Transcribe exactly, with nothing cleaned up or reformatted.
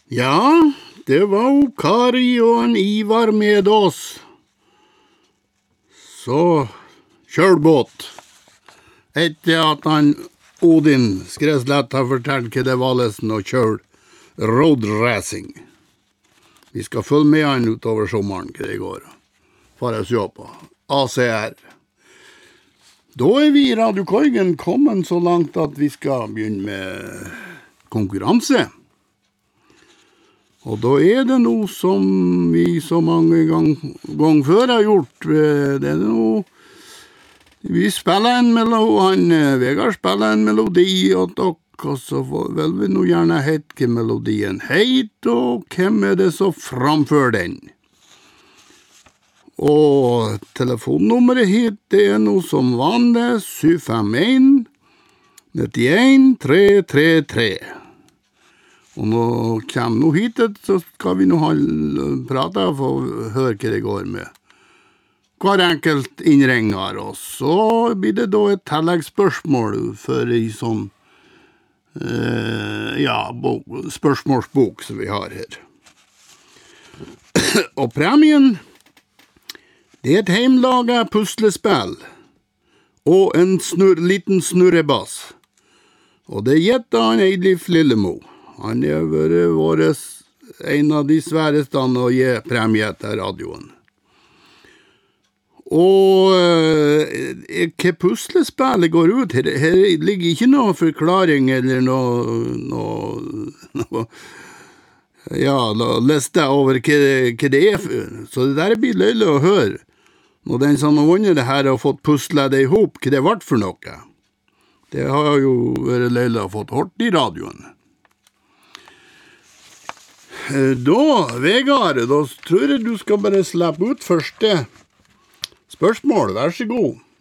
Ja, det var jo Kari og en Ivar med oss. Så kjør båt. Etter at han Odin Skreslett har fortalt hva det var lesen å kjøre road racing. Vi skal følge med han utover sommeren hva det går. For å se på A C R. Da er vi i Radio Korgen kommet så langt at vi skal begynne med konkurranse. Og da er det noe som vi så mange ganger gang før har gjort. Det er noe, vi spiller en melodi, han Vegard spiller en melodi, og, og så vil vi nå gjerne hette hva melodien heit, og hvem er det som framfører den. Og telefonnummeret hit, det er noe som vanlig, sju fem en, nittien, tre tre tre. Og nå kommer nå hit, så skal vi nå ha prate for å høre hva det går med hver enkelt innringer. Og så blir det da et tilleggsspørsmål for en sånn eh, ja, bok, spørsmålsbok som vi har her. Og premien, det er et heimlaget puslespill og en snurr, liten snurrebass. Og det gjetter han Eilif Lillemo. Han er vært en av de sværeste å gi premie til radioen. Og eh, hva puslespillet går ut, her, her ligger ikke noe forklaring eller noe, noe, noe ja, liste over hva, hva det er. Så det der blir løylig å høre. Når den som har vunnet det her har fått pusle det ihop, hva det ble for noe. Det har jo vært løylig å få hørt i radioen. Da, Vegard, da tror jeg du skal bare slippe ut første spørsmål. Vær så god.